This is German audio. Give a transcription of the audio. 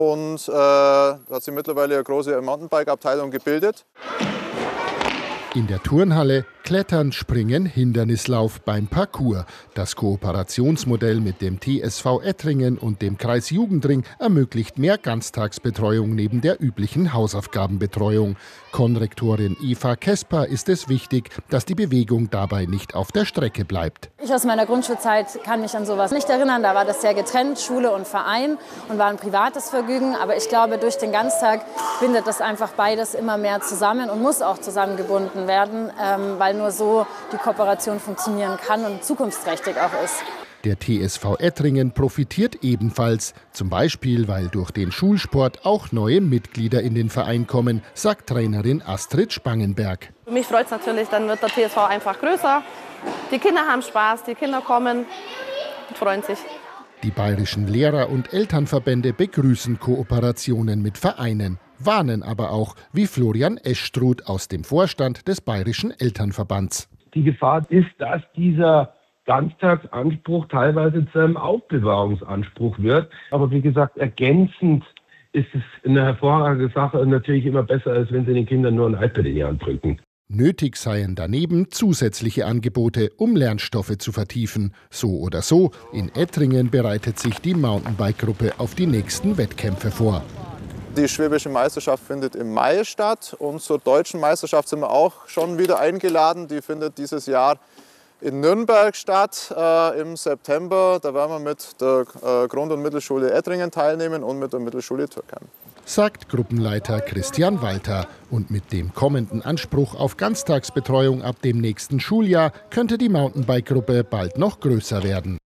Und da hat sich mittlerweile eine große Mountainbike-Abteilung gebildet. In der Turnhalle Klettern, Springen, Hindernislauf beim Parcours. Das Kooperationsmodell mit dem TSV Ettringen und dem Kreis Jugendring ermöglicht mehr Ganztagsbetreuung neben der üblichen Hausaufgabenbetreuung. Konrektorin Eva Kesper ist es wichtig, dass die Bewegung dabei nicht auf der Strecke bleibt. Ich aus meiner Grundschulzeit kann mich an sowas nicht erinnern. Da war das sehr getrennt, Schule und Verein, und war ein privates Vergnügen. Aber ich glaube, durch den Ganztag bindet das einfach beides immer mehr zusammen und muss auch zusammengebunden werden, weil nur so die Kooperation funktionieren kann und zukunftsträchtig auch ist. Der TSV Ettringen profitiert ebenfalls, zum Beispiel, weil durch den Schulsport auch neue Mitglieder in den Verein kommen, sagt Trainerin Astrid Spangenberg. Mich freut es natürlich, dann wird der TSV einfach größer. Die Kinder haben Spaß, die Kinder kommen und freuen sich. Die bayerischen Lehrer- und Elternverbände begrüßen Kooperationen mit Vereinen, warnen aber auch, wie Florian Eschstruth aus dem Vorstand des Bayerischen Elternverbands. Die Gefahr ist, dass dieser Ganztagsanspruch teilweise zu einem Aufbewahrungsanspruch wird. Aber wie gesagt, ergänzend ist es eine hervorragende Sache und natürlich immer besser, als wenn Sie den Kindern nur ein iPad in die Hand drücken. Nötig seien daneben zusätzliche Angebote, um Lernstoffe zu vertiefen. So oder so, in Ettringen bereitet sich die Mountainbike-Gruppe auf die nächsten Wettkämpfe vor. Die Schwäbische Meisterschaft findet im Mai statt und zur Deutschen Meisterschaft sind wir auch schon wieder eingeladen. Die findet dieses Jahr in Nürnberg statt im September. Da werden wir mit der Grund- und Mittelschule Ettringen teilnehmen und mit der Mittelschule Türkheim. Sagt Gruppenleiter Christian Walter. Und mit dem kommenden Anspruch auf Ganztagsbetreuung ab dem nächsten Schuljahr könnte die Mountainbike-Gruppe bald noch größer werden.